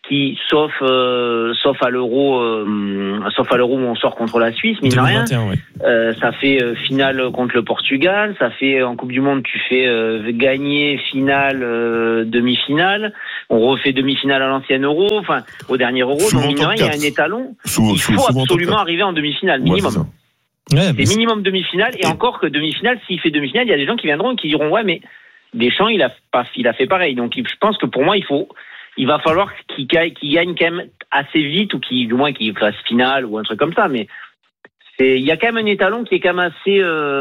qui, sauf euh, sauf à l'Euro, euh, sauf à l'Euro où on sort contre la Suisse, mine de rien, oui. euh, ça fait euh, finale contre le Portugal, ça fait en Coupe du Monde, tu fais euh, gagner finale, euh, demi-finale, on refait demi-finale à l'ancienne Euro, enfin au dernier Euro, Souvent donc mine de rien, il y a un étalon. Souvent, il faut absolument arriver en demi-finale, minimum. Ouais, c'est, ouais, c'est minimum demi-finale, et, et encore que demi-finale, s'il fait demi-finale, il y a des gens qui viendront et qui diront ouais, mais Deschamps, il a pas, il a fait pareil. Donc je pense que pour moi, il faut il va falloir qu'il gagne, qu'il gagne quand même assez vite, ou qu'il, du moins qu'il fasse finale ou un truc comme ça. Mais c'est, il y a quand même un étalon qui est quand même assez.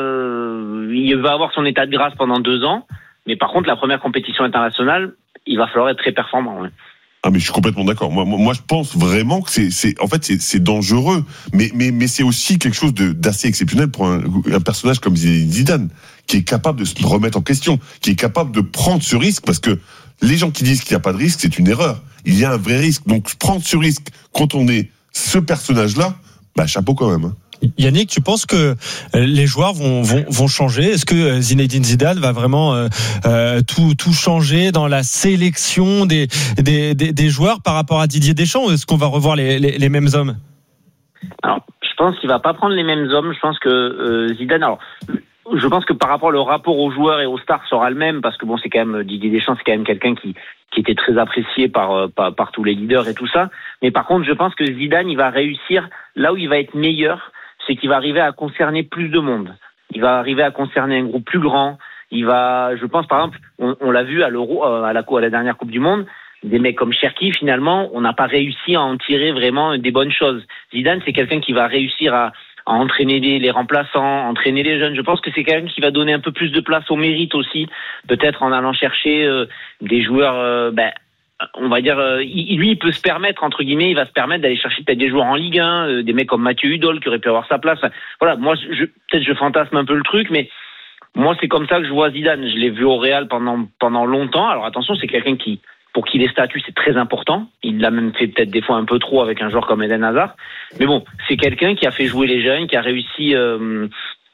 Euh, il va avoir son état de grâce pendant deux ans, mais par contre la première compétition internationale, il va falloir être très performant. Ouais. Ah mais je suis complètement d'accord. Moi, moi, je pense vraiment que c'est, c'est en fait, c'est, c'est dangereux, mais, mais, mais c'est aussi quelque chose de, d'assez exceptionnel pour un, un personnage comme Zidane, qui est capable de se remettre en question, qui est capable de prendre ce risque, parce que les gens qui disent qu'il n'y a pas de risque, c'est une erreur. Il y a un vrai risque. Donc prendre ce risque quand on est ce personnage-là, bah chapeau quand même. Hein. Yannick, tu penses que les joueurs vont, vont, vont changer ? Est-ce que Zinedine Zidane va vraiment euh, euh, tout, tout changer dans la sélection des, des, des, des joueurs par rapport à Didier Deschamps ? Ou est-ce qu'on va revoir les, les, les mêmes hommes ? Alors, je pense qu'il va pas prendre les mêmes hommes. Je pense que euh, Zidane... Alors, je pense que par rapport le rapport aux joueurs et aux stars sera le même, parce que bon, c'est quand même Didier Deschamps, c'est quand même quelqu'un qui qui était très apprécié par, par par tous les leaders et tout ça. Mais par contre, je pense que Zidane, il va réussir là où il va être meilleur, c'est qu'il va arriver à concerner plus de monde. Il va arriver à concerner un groupe plus grand. Il va, je pense par exemple, on, on l'a vu à l'Euro, à la à la dernière Coupe du Monde. Des mecs comme Cherki, finalement, on n'a pas réussi à en tirer vraiment des bonnes choses. Zidane, c'est quelqu'un qui va réussir à, à entraîner les, les remplaçants, entraîner les jeunes. Je pense que c'est quelqu'un qui va donner un peu plus de place au mérite aussi, peut-être en allant chercher euh, des joueurs, euh, ben, on va dire, euh, il, lui, il peut se permettre, entre guillemets, il va se permettre d'aller chercher peut-être des joueurs en Ligue un, euh, des mecs comme Mathieu Hudol qui auraient pu avoir sa place. Enfin, voilà, moi, je, peut-être je fantasme un peu le truc, mais moi, c'est comme ça que je vois Zidane. Je l'ai vu au Real pendant pendant longtemps. Alors attention, c'est quelqu'un qui, pour qui les statuts, c'est très important. Il l'a même fait peut-être des fois un peu trop avec un joueur comme Eden Hazard. Mais bon, c'est quelqu'un qui a fait jouer les jeunes, qui a réussi, euh,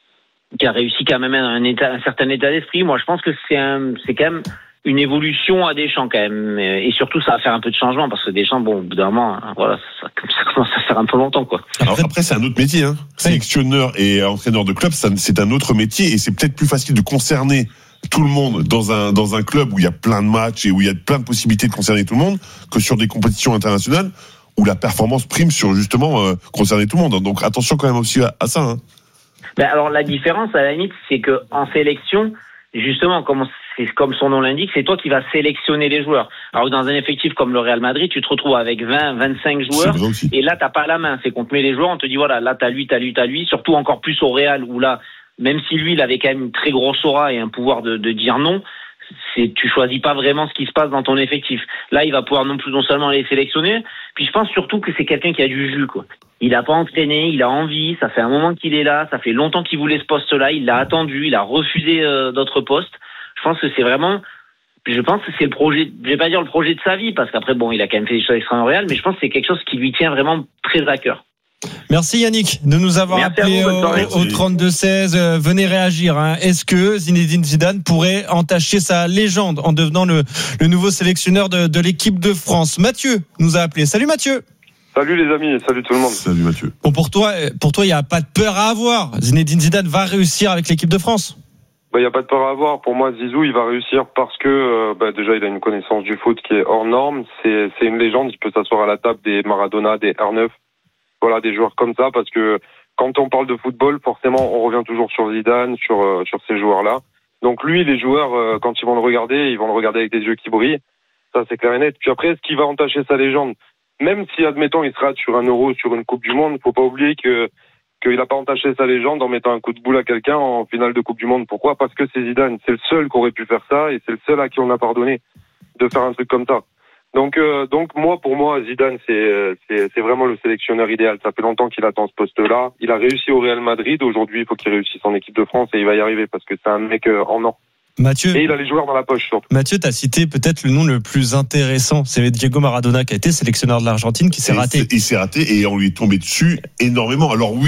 qui a réussi quand même un, état, un certain état d'esprit. Moi, je pense que c'est un, c'est quand même une évolution à Deschamps quand même. Et surtout, ça va faire un peu de changement, parce que Deschamps, bon, au bout d'un moment, voilà, ça, ça commence à faire un peu longtemps, quoi. Alors après, c'est un autre métier, hein. Sélectionneur et entraîneur de club, ça, c'est un autre métier, et c'est peut-être plus facile de concerner tout le monde dans un dans un club où il y a plein de matchs et où il y a plein de possibilités de concerner tout le monde, que sur des compétitions internationales où la performance prime sur justement euh, concerner tout le monde. Donc attention quand même aussi à, à ça. Hein. Ben alors la différence à la limite, c'est que en sélection, justement, comme c'est comme son nom l'indique, c'est toi qui vas sélectionner les joueurs. Alors dans un effectif comme le Real Madrid, tu te retrouves avec vingt, vingt-cinq joueurs, et là t'as pas la main. C'est qu'on te met les joueurs, on te dit voilà, là t'as lui, t'as lui, t'as lui. Surtout encore plus au Real, où là, même si lui, il avait quand même une très grosse aura et un pouvoir de, de dire non, c'est, tu choisis pas vraiment ce qui se passe dans ton effectif. Là, il va pouvoir non plus non seulement les sélectionner, puis je pense surtout que c'est quelqu'un qui a du jus, quoi. Il a pas entraîné, il a envie, ça fait un moment qu'il est là, ça fait longtemps qu'il voulait ce poste-là, il l'a attendu, il a refusé euh, d'autres postes. Je pense que c'est vraiment, je pense que c'est le projet, je vais pas dire le projet de sa vie, parce qu'après, bon, il a quand même fait des choses extraordinaires, mais je pense que c'est quelque chose qui lui tient vraiment très à cœur. Merci Yannick de nous avoir Merci appelé vous, au, au trente-deux seize. Euh, venez réagir. Hein. Est-ce que Zinedine Zidane pourrait entacher sa légende en devenant le, le nouveau sélectionneur de, de l'équipe de France ? Mathieu nous a appelé. Salut Mathieu. Salut les amis, salut tout le monde. Salut Mathieu. Bon, pour toi, pour toi, il n'y a pas de peur à avoir. Zinedine Zidane va réussir avec l'équipe de France. Il bah, n'y a pas de peur à avoir. Pour moi, Zizou, il va réussir parce que euh, bah, déjà, il a une connaissance du foot qui est hors norme. C'est, c'est une légende. Il peut s'asseoir à la table des Maradona, des R neuf. Voilà, des joueurs comme ça, parce que quand on parle de football, forcément, on revient toujours sur Zidane, sur euh, sur ces joueurs-là. Donc lui, les joueurs, euh, quand ils vont le regarder, ils vont le regarder avec des yeux qui brillent. Ça, c'est clair et net. Puis après, ce qui va entacher sa légende, même si, admettons, il se rate sur un Euro, sur une Coupe du Monde, faut pas oublier que qu'il n'a pas entaché sa légende en mettant un coup de boule à quelqu'un en finale de Coupe du Monde. Pourquoi ? Parce que c'est Zidane. C'est le seul qui aurait pu faire ça, et c'est le seul à qui on a pardonné de faire un truc comme ça. Donc, euh, donc moi, pour moi, Zidane, c'est, c'est, c'est vraiment le sélectionneur idéal. Ça fait longtemps qu'il attend ce poste-là. Il a réussi au Real Madrid. Aujourd'hui, il faut qu'il réussisse en équipe de France, et il va y arriver parce que c'est un mec euh, en or. Mathieu, et il a les joueurs dans la poche surtout. Mathieu, tu as cité peut-être le nom le plus intéressant. C'est Diego Maradona qui a été sélectionneur de l'Argentine, qui s'est et raté. Il s'est raté et on lui est tombé dessus énormément. Alors oui,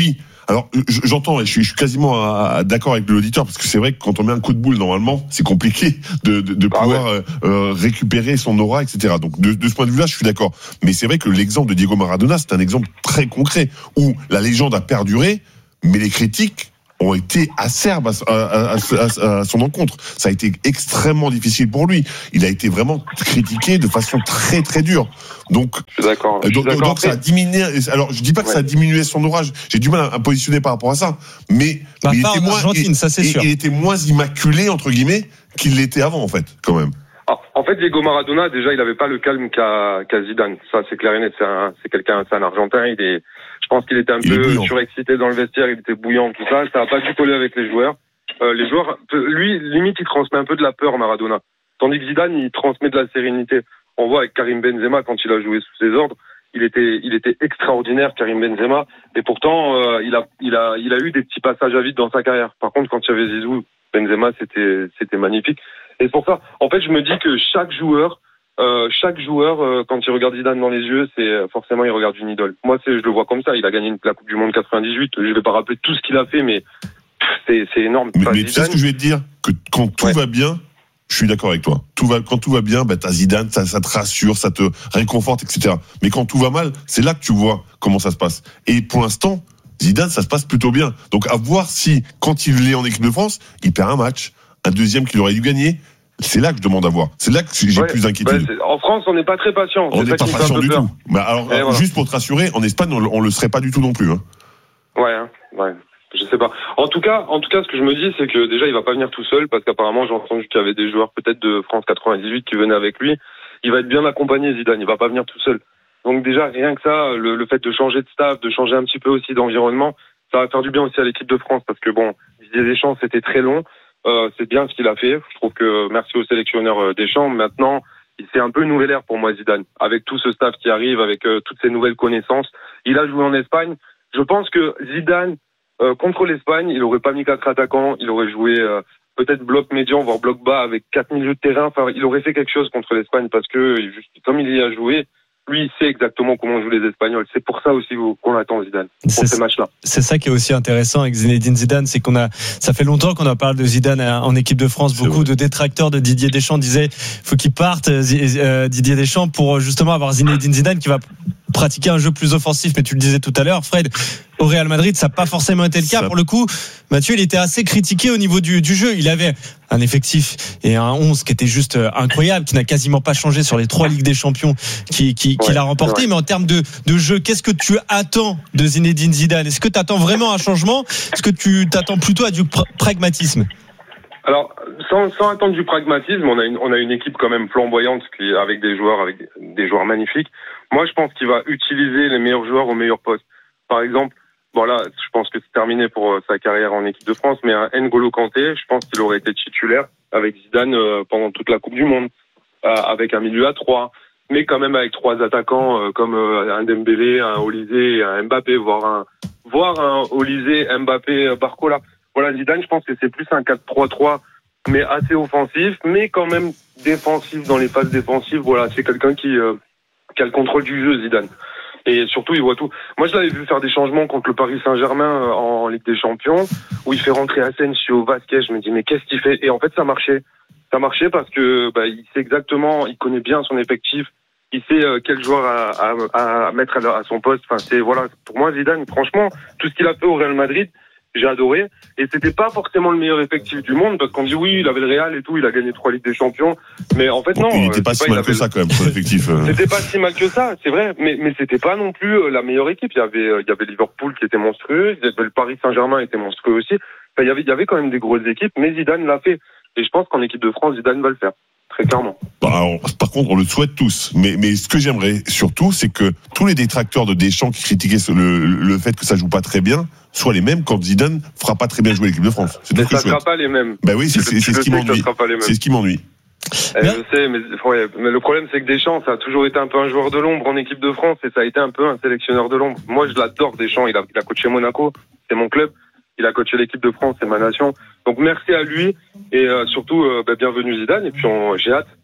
Alors, j'entends et je suis, je suis quasiment à, à, d'accord avec l'auditeur parce que c'est vrai que quand on met un coup de boule, normalement, c'est compliqué de, de, de pouvoir ah ouais. euh, récupérer son aura, et cetera. Donc, de, de ce point de vue-là, je suis d'accord. Mais c'est vrai que l'exemple de Diego Maradona, c'est un exemple très concret où la légende a perduré, mais les critiques ont été acerbes à, à, à, à, à son encontre. Ça a été extrêmement difficile pour lui. Il a été vraiment critiqué de façon très très dure. Donc, je suis d'accord. Je suis donc, d'accord. donc ça a diminué. Alors, je dis pas que ouais. ça a diminué son orage. J'ai du mal à, à positionner par rapport à ça. Mais, bah, mais il était moins, il, ça, c'est sûr. il était moins immaculé entre guillemets qu'il l'était avant en fait, quand même. Ah, en fait, Diego Maradona, déjà, il avait pas le calme qu'a, qu'a Zidane. Ça, c'est clair et net. C'est, un, c'est quelqu'un, c'est un Argentin. Il est, je pense qu'il était un il peu surexcité dans le vestiaire. Il était bouillant, tout ça. Ça a pas du coller avec les joueurs. Euh, les joueurs, lui, limite, il transmet un peu de la peur, Maradona. Tandis que Zidane, il transmet de la sérénité. On voit avec Karim Benzema quand il a joué sous ses ordres, il était, il était extraordinaire, Karim Benzema. Et pourtant, euh, il a, il a, il a eu des petits passages à vide dans sa carrière. Par contre, quand il y avait Zizou, Benzema, c'était, c'était magnifique. Et c'est pour ça, en fait, je me dis que chaque joueur, euh, chaque joueur, euh, quand il regarde Zidane dans les yeux, c'est forcément il regarde une idole. Moi, c'est, je le vois comme ça. Il a gagné une, la Coupe du Monde quatre-vingt-dix-huit. Je vais pas rappeler tout ce qu'il a fait, mais c'est, c'est énorme. Mais, mais tu sais ce que je vais te dire, que quand tout ouais. va bien, je suis d'accord avec toi. Tout va, quand tout va bien, bah, t'as Zidane, ça, ça te rassure, ça te réconforte, et cetera. Mais quand tout va mal, c'est là que tu vois comment ça se passe. Et pour l'instant, Zidane, ça se passe plutôt bien. Donc à voir si, quand il est en équipe de France, il perd un match, un deuxième qu'il aurait dû gagner. C'est là que je demande à voir. C'est là que j'ai ouais, plus d'inquiétude. Bah en France, on n'est pas très patient. On n'est pas patient du tout. Bah alors, Et juste voilà. pour te rassurer, en Espagne, on, on le serait pas du tout non plus. Hein. Ouais, hein, ouais. Je sais pas. En tout cas, en tout cas, ce que je me dis, c'est que déjà, il va pas venir tout seul, parce qu'apparemment, j'ai entendu qu'il y avait des joueurs peut-être de France quatre-vingt-dix-huit qui venaient avec lui. Il va être bien accompagné, Zidane. Il va pas venir tout seul. Donc déjà, rien que ça, le, le fait de changer de staff, de changer un petit peu aussi d'environnement, ça va faire du bien aussi à l'équipe de France, parce que bon, Didier Deschamps, c'était très long. Euh, c'est bien ce qu'il a fait. Je trouve que merci au sélectionneur Deschamps. Maintenant, c'est un peu une nouvelle ère pour moi, Zidane. Avec tout ce staff qui arrive, avec euh, toutes ces nouvelles connaissances. Il a joué en Espagne. Je pense que Zidane, euh, contre l'Espagne, il aurait pas mis quatre attaquants. Il aurait joué euh, peut-être bloc médian, voire bloc bas, avec quatre milieux de terrain. Enfin, il aurait fait quelque chose contre l'Espagne parce que, juste, comme il y a joué, lui, il sait exactement comment jouent les Espagnols. C'est pour ça aussi qu'on attend Zidane, pour c'est, ces matchs-là. C'est ça qui est aussi intéressant avec Zinedine Zidane, c'est qu'on a, ça fait longtemps qu'on a parlé de Zidane en équipe de France. Beaucoup de détracteurs de Didier Deschamps disaient, faut qu'il parte, euh, Didier Deschamps, pour justement avoir Zinedine Zidane qui va pratiquer un jeu plus offensif. Mais tu le disais tout à l'heure, Fred, au Real Madrid, ça n'a pas forcément été le cas. Ça... Pour le coup, Mathieu, il était assez critiqué au niveau du, du jeu. Il avait un effectif et un onze qui était juste incroyable, qui n'a quasiment pas changé sur les trois Ligues des Champions qui, qui, ouais, qu'il a remporté. Ouais. Mais en termes de, de jeu, qu'est-ce que tu attends de Zinedine Zidane? Est-ce que tu attends vraiment un changement? Est-ce que tu t'attends plutôt à du pr- pragmatisme? Alors, sans, sans attendre du pragmatisme, on a une, on a une équipe quand même flamboyante qui, avec des joueurs, avec des, des joueurs magnifiques. Moi, je pense qu'il va utiliser les meilleurs joueurs au meilleur poste. Par exemple, bon là, je pense que c'est terminé pour sa carrière en équipe de France, mais un N'Golo Kanté, je pense qu'il aurait été titulaire avec Zidane euh, pendant toute la Coupe du Monde, euh, avec un milieu à trois, mais quand même avec trois attaquants euh, comme euh, un Dembélé, un Olysée, un Mbappé, voire un, voire un Olysée, Mbappé, Barcola. Voilà, Zidane, je pense que c'est plus un quatre trois trois, mais assez offensif, mais quand même défensif dans les phases défensives. Voilà, c'est quelqu'un qui, euh, qui a le contrôle du jeu, Zidane. Et surtout, il voit tout. Moi, je l'avais vu faire des changements contre le Paris Saint-Germain en Ligue des Champions, où il fait rentrer Asensio, Vasquez. Je me dis, mais qu'est-ce qu'il fait? Et en fait, ça marchait. Ça marchait parce que bah, il sait exactement, il connaît bien son effectif, il sait euh, quel joueur à, à, à mettre à, à son poste. Enfin, c'est voilà. Pour moi, Zidane, franchement, tout ce qu'il a fait au Real Madrid, j'ai adoré. Et c'était pas forcément le meilleur effectif du monde, parce qu'on dit oui, il avait le Real et tout, il a gagné trois Ligues des Champions. Mais en fait, non. Il était pas si mal que ça, quand même, son effectif. C'était pas si mal que ça, c'est vrai. Mais, mais c'était pas non plus la meilleure équipe. Il y avait, il y avait Liverpool qui était monstrueux. Il y avait le Paris Saint-Germain qui était monstrueux aussi. Enfin, il y avait, il y avait quand même des grosses équipes, mais Zidane l'a fait. Et je pense qu'en équipe de France, Zidane va le faire. Très clairement. Bah, alors, par contre, on le souhaite tous. Mais, mais ce que j'aimerais surtout, c'est que tous les détracteurs de Deschamps qui critiquaient le, le fait que ça joue pas très bien soient les mêmes quand Zidane fera pas très bien jouer l'équipe de France. C'est mais tout ce que ça je sera pas les mêmes. Bah oui, c'est, c'est, c'est, ce qui m'ennuie. C'est ce qui m'ennuie. Eh, je sais, mais, ouais, mais le problème, c'est que Deschamps, ça a toujours été un peu un joueur de l'ombre en équipe de France, et ça a été un peu un sélectionneur de l'ombre. Moi, je l'adore, Deschamps. Il a, il a coaché Monaco, c'est mon club. Il a coaché l'équipe de France, c'est ma nation. Donc merci à lui, et euh, surtout, euh, bah, bienvenue Zidane. Et puis on, j'ai hâte.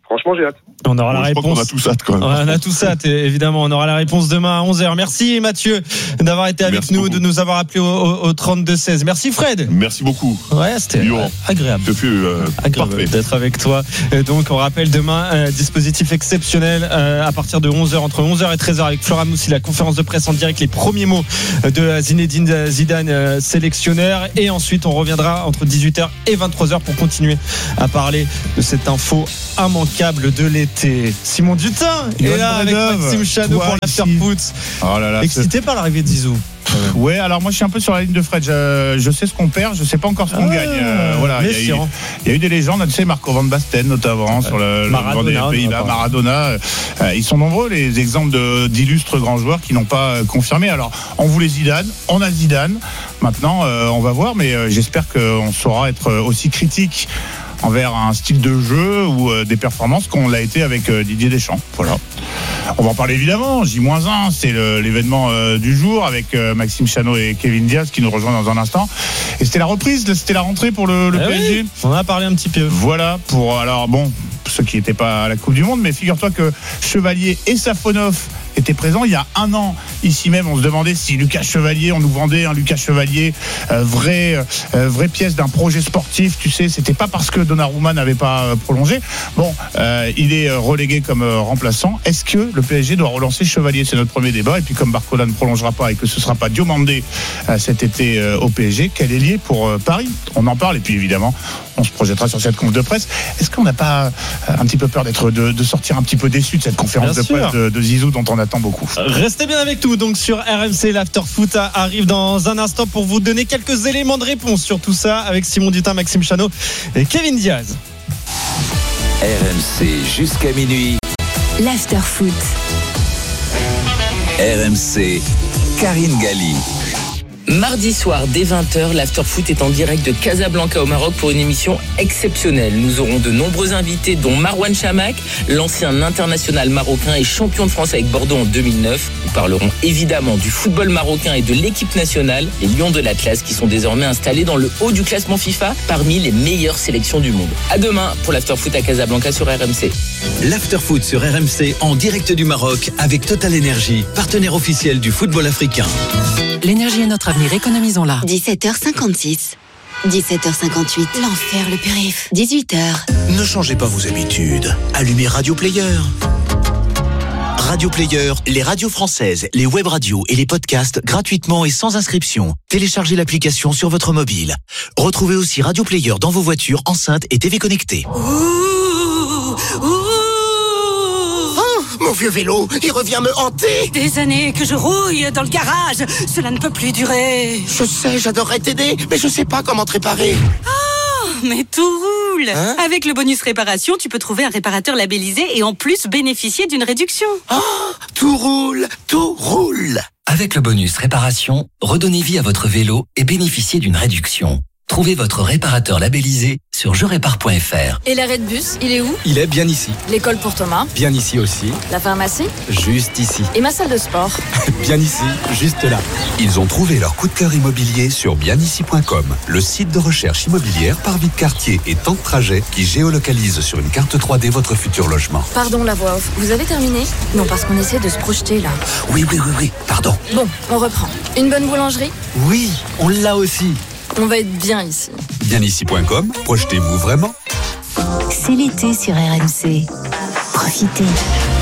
franchement, j'ai hâte. On aura Bon, la je réponse. crois qu'on a tous hâte quand même. Ouais, on a tous hâte, évidemment. On aura la réponse demain à onze heures. Merci Mathieu d'avoir été avec Merci nous, beaucoup. de nous avoir appelé au, au, au trente-deux seize. Merci Fred. Merci beaucoup. Ouais, c'était Lyon. ouais, agréable. Ce fut euh, Agréable parfait. d'être avec toi. Euh, donc, on rappelle demain, euh, dispositif exceptionnel euh, à partir de onze heures, entre onze heures et treize heures, avec Flora Moussi, la conférence de presse en direct, les premiers mots de Zinedine Zidane, euh, sélectionneur. Et ensuite, on reviendra entre dix-huit heures et vingt-trois heures pour continuer à parler de cette info immanquable de l'été. Simon Dutin est là avec Maxime Chanot pour l'afterfoot. Oh là là, excité par l'arrivée de Zizou. Ouais, alors moi je suis un peu sur la ligne de Fred. Je, je sais ce qu'on perd, je sais pas encore ce qu'on ah, gagne. Euh, voilà, il y, y a eu des légendes, tu sais, Marco van Basten notamment sur le, le des Pays-Bas, Maradona. Euh, ils sont nombreux les exemples de, d'illustres grands joueurs qui n'ont pas euh, confirmé. Alors, on voulait Zidane, on a Zidane. Maintenant, euh, on va voir, mais euh, j'espère qu'on saura être aussi critique envers un style de jeu ou euh, des performances qu'on l'a été avec euh, Didier Deschamps. Voilà. On va en parler évidemment. J un, c'est le, l'événement euh, du jour avec euh, Maxime Chanot et Kevin Diaz qui nous rejoignent dans un instant. Et c'était la reprise, c'était la rentrée pour le, le eh P S G. Oui, on en a parlé un petit peu. Voilà, pour alors bon, ceux qui n'étaient pas à la Coupe du Monde, mais figure-toi que Chevalier et Safonov étaient présents il y a un an. Ici même, on se demandait si Lucas Chevalier, on nous vendait un Lucas Chevalier euh, vrai, euh, vraie pièce d'un projet sportif. Tu sais, c'était pas parce que Donnarumma n'avait pas euh, prolongé. Bon, euh, il est relégué comme euh, remplaçant. Est-ce que le P S G doit relancer Chevalier? C'est notre premier débat. Et puis comme Barcola ne prolongera pas et que ce sera pas Diomandé euh, cet été euh, au P S G, quel ailier pour euh, Paris? On en parle et puis évidemment, on se projettera sur cette conf de presse. Est-ce qu'on n'a pas euh, un petit peu peur d'être de, de sortir un petit peu déçu de cette conférence Bien de sûr. presse de, de Zizou dont on attend beaucoup? Restez bien avec nous donc sur R M C. L'Afterfoot arrive dans un instant pour vous donner quelques éléments de réponse sur tout ça avec Simon Dutin, Maxime Chanot et Kevin Diaz. R M C jusqu'à minuit. L'Afterfoot. R M C, Karine Galli. Mardi soir, dès vingt heures, l'Afterfoot est en direct de Casablanca au Maroc pour une émission exceptionnelle. Nous aurons de nombreux invités, dont Marouane Chamakh, l'ancien international marocain et champion de France avec Bordeaux en deux mille neuf. Nous parlerons évidemment du football marocain et de l'équipe nationale, les Lions de l'Atlas, qui sont désormais installés dans le haut du classement FIFA parmi les meilleures sélections du monde. À demain pour l'Afterfoot à Casablanca sur R M C. L'Afterfoot sur R M C en direct du Maroc avec Total Energy, partenaire officiel du football africain. L'énergie est notre avenir, économisons-la. dix-sept heures cinquante-six. dix-sept heures cinquante-huit. L'enfer, le périph. dix-huit heures. Ne changez pas vos habitudes. Allumez Radio Player. Radio Player, les radios françaises, les web radios et les podcasts gratuitement et sans inscription. Téléchargez l'application sur votre mobile. Retrouvez aussi Radio Player dans vos voitures, enceintes et T V connectées. Ouh, ouh. Mon vieux vélo, il revient me hanter. Des années que je rouille dans le garage. Cela ne peut plus durer. Je sais, j'adorerais t'aider, mais je sais pas comment te réparer. Oh, mais tout roule. Hein? Avec le bonus réparation, tu peux trouver un réparateur labellisé et en plus bénéficier d'une réduction. Oh, tout roule, tout roule. Avec le bonus réparation, redonnez vie à votre vélo et bénéficiez d'une réduction. Trouvez votre réparateur labellisé sur je répare point f r. Et l'arrêt de bus, il est où? Il est bien ici. L'école pour Thomas? Bien ici aussi. La pharmacie? Juste ici. Et ma salle de sport? Bien ici, juste là. Ils ont trouvé leur coup de cœur immobilier sur bien ici point com, le site de recherche immobilière par vie de quartier et temps de trajet qui géolocalise sur une carte trois D votre futur logement. Pardon la voix off, vous avez terminé? Non, parce qu'on essaie de se projeter là. Oui, oui, oui, oui, pardon. Bon, on reprend. Une bonne boulangerie? Oui, on l'a aussi. On va être bien ici. bien ici point com, projetez-vous vraiment? C'est l'été sur R M C. Profitez.